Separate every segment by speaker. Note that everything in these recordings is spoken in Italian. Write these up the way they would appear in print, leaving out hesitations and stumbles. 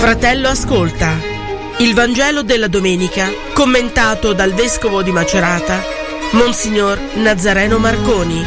Speaker 1: Fratello ascolta, il Vangelo della domenica commentato dal Vescovo di Macerata, Monsignor Nazareno Marconi.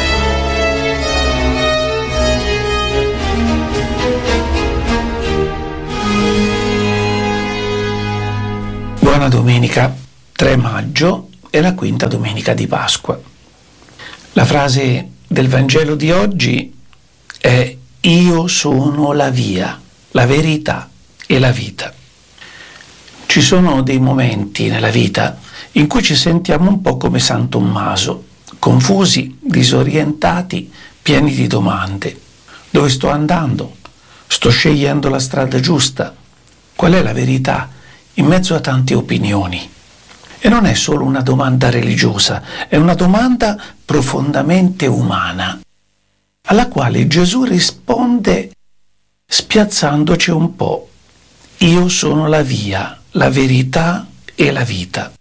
Speaker 2: Buona domenica, 3 maggio è la quinta domenica di Pasqua. La frase del Vangelo di oggi è: io sono la via, la verità e la vita. Ci sono dei momenti nella vita in cui ci sentiamo un po' come San Tommaso, confusi, disorientati, pieni di domande. Dove sto andando? Sto scegliendo la strada giusta? Qual è la verità in mezzo a tante opinioni? E non è solo una domanda religiosa, è una domanda profondamente umana, alla quale Gesù risponde spiazzandoci un po'. Io sono la via, la verità e la vita.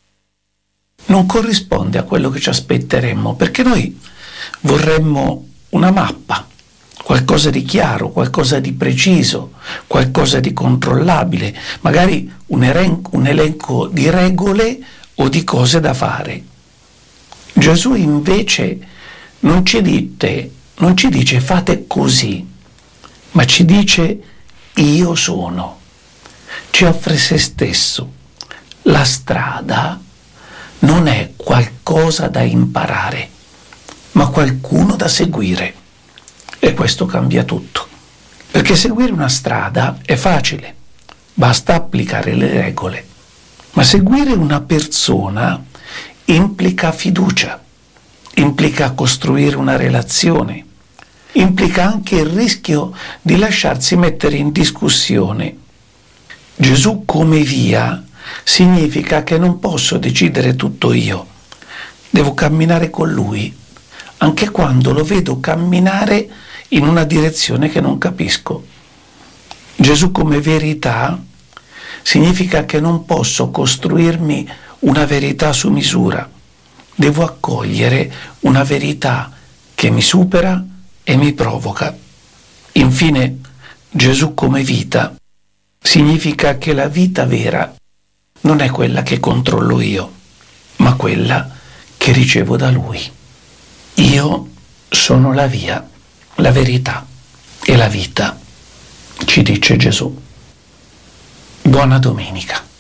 Speaker 2: Non corrisponde a quello che ci aspetteremmo, perché noi vorremmo una mappa, qualcosa di chiaro, qualcosa di preciso, qualcosa di controllabile, magari un elenco di regole o di cose da fare. Gesù invece non ci dice fate così, ma ci dice io sono. Ci offre se stesso. La strada non è qualcosa da imparare, ma qualcuno da seguire. E questo cambia tutto. Perché seguire una strada è facile, basta applicare le regole. Ma seguire una persona implica fiducia, implica costruire una relazione, implica anche il rischio di lasciarsi mettere in discussione. Gesù come via significa che non posso decidere tutto io, devo camminare con Lui, anche quando lo vedo camminare in una direzione che non capisco. Gesù come verità significa che non posso costruirmi una verità su misura, devo accogliere una verità che mi supera e mi provoca. Infine, Gesù come vita significa che la vita vera non è quella che controllo io, ma quella che ricevo da Lui. Io sono la via, la verità e la vita, ci dice Gesù. Buona domenica.